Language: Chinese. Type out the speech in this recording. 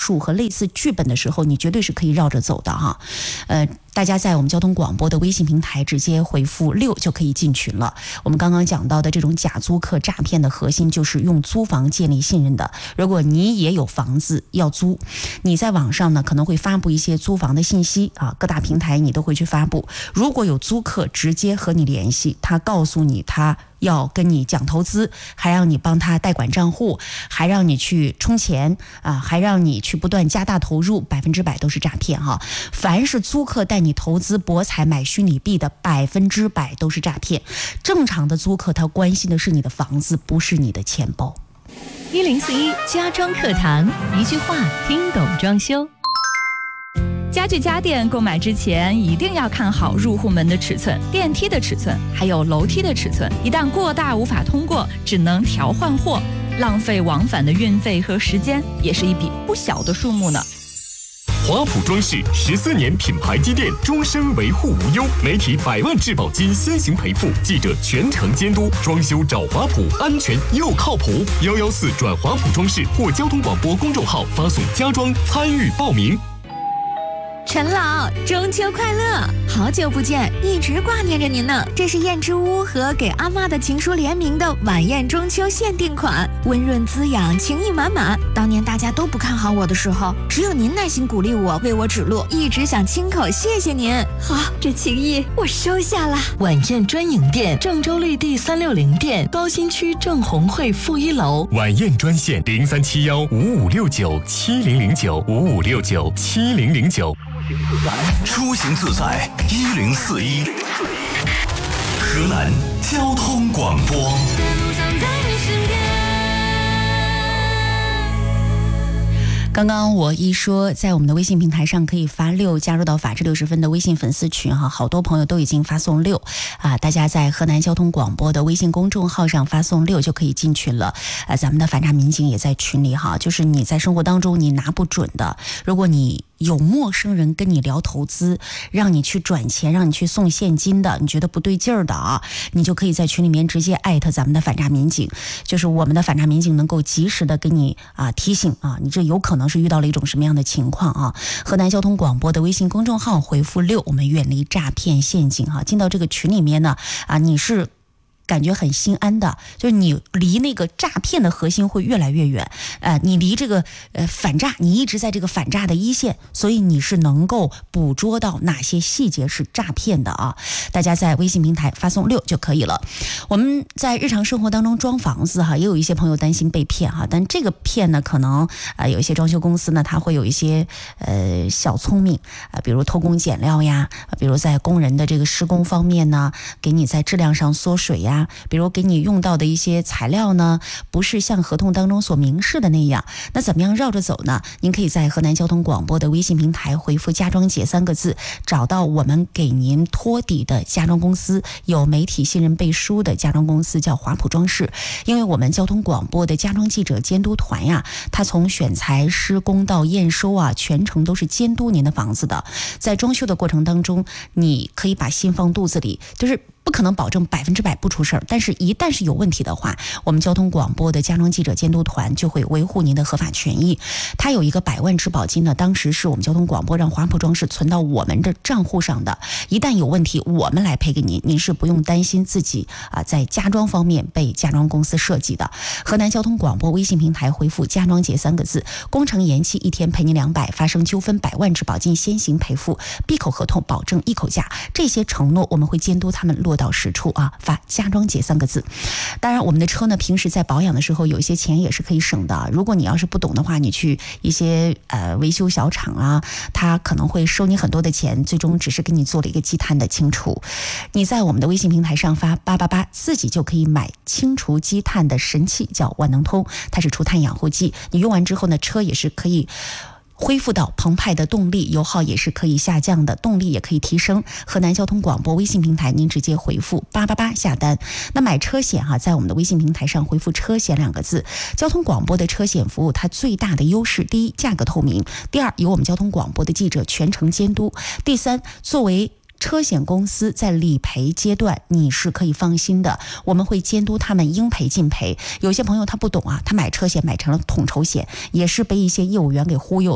述和类似剧本的时候，你绝对是可以绕着走的哈。大家在我们交通广播的微信平台直接回复6就可以进群了。我们刚刚讲到的这种假租客诈骗的核心就是用租房建立信任的。如果你也有房子要租，你在网上呢可能会发布一些租房的信息啊，各大平台你都会去发布。如果有租客直接和你联系，他告诉你他要跟你讲投资，还让你帮他代管账户，还让你去充钱啊，还让你去不断加大投入，100%都是诈骗哈。凡是租客带你投资博彩买虚拟币的，100%都是诈骗。正常的租客他关心的是你的房子，不是你的钱包。 1041家装课堂，一句话听懂装修。家具家电购买之前一定要看好入户门的尺寸、电梯的尺寸，还有楼梯的尺寸。一旦过大无法通过，只能调换货，浪费往返的运费和时间，也是一笔不小的数目呢。 华普装饰14年品牌积淀，终身维护无忧，媒体100万质保金先行赔付，记者全程监督，装修找华普，安全又靠谱。114转华普装饰或交通广播公众号发送家装参与报名。 陈老，中秋快乐！好久不见，一直挂念着您呢。这是燕之屋和给阿妈的情书联名的晚宴中秋限定款，温润滋养，情意满满。当年大家都不看好我的时候，只有您耐心鼓励我，为我指路，一直想亲口谢谢您。好，这情谊我收下了。 晚宴专营店，郑州绿地360店，高新区郑红会负1楼。 晚宴专线03715569700955697009。 出行自在1041，河南交通广播。 刚刚我一说，在我们的微信平台上可以发6，加入到法治60分的微信粉丝群哈，好多朋友都已经发送6啊，大家在河南交通广播的微信公众号上发送6就可以进群了。咱们的反诈民警也在群里哈，就是你在生活当中你拿不准的，如果你有陌生人跟你聊投资，让你去转钱，让你去送现金的，你觉得不对劲儿的啊，你就可以在群里面直接艾特咱们的反诈民警，就是我们的反诈民警能够及时的给你提醒啊，你这有可能是遇到了一种什么样的情况啊。河南交通广播的微信公众号回复6，我们远离诈骗陷阱哈。进到这个群里面呢你是感觉很心安的，就是你离那个诈骗的核心会越来越远，你离这个反诈，你一直在这个反诈的一线，所以你是能够捕捉到哪些细节是诈骗的啊。大家在微信平台发送6就可以了。我们在日常生活当中装房子哈，也有一些朋友担心被骗哈，但这个骗呢，可能有一些装修公司呢，它会有一些小聪明比如偷工减料呀，比如在工人的这个施工方面呢，给你在质量上缩水呀。比如给你用到的一些材料呢，不是像合同当中所明示的那样，那怎么样绕着走呢？您可以在河南交通广播的微信平台回复家装节3个字，找到我们给您托底的家装公司，有媒体信任背书的家装公司叫华普装饰。因为我们交通广播的家装记者监督团呀，他从选材施工到验收全程都是监督您的房子的。在装修的过程当中，你可以把心放肚子里，就是不可能保证100%不出事儿，但是一旦是有问题的话，我们交通广播的家装记者监督团就会维护您的合法权益。它有一个100万质保金呢，当时是我们交通广播让华普装饰存到我们的账户上的，一旦有问题我们来赔给您，您是不用担心自己在家装方面被家装公司设计的。河南交通广播微信平台回复家装节3个字，工程延期1天赔您200，发生纠纷100万质保金先行赔付，闭口合同保证一口价，这些承诺我们会监督他们落到实处发家装节3个字。当然我们的车呢，平时在保养的时候有一些钱也是可以省的，如果你要是不懂的话，你去一些维修小厂他可能会收你很多的钱，最终只是给你做了一个积碳的清除。你在我们的微信平台上发888，自己就可以买清除积碳的神器，叫万能通，它是除碳养护剂，你用完之后呢，车也是可以恢复到澎湃的动力，油耗也是可以下降的，动力也可以提升。河南交通广播微信平台您直接回复888下单。那买车险在我们的微信平台上回复车险2个字。交通广播的车险服务它最大的优势，第一，价格透明；第二，有我们交通广播的记者全程监督；第三，作为车险公司在理赔阶段你是可以放心的，我们会监督他们应赔尽赔。有些朋友他不懂他买车险买成了统筹险，也是被一些业务员给忽悠